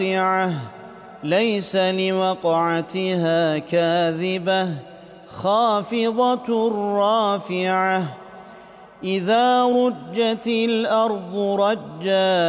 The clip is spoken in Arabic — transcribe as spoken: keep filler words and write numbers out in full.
ليس لوقعتها كاذبة خافضة رافعة إذا رجت الأرض رجا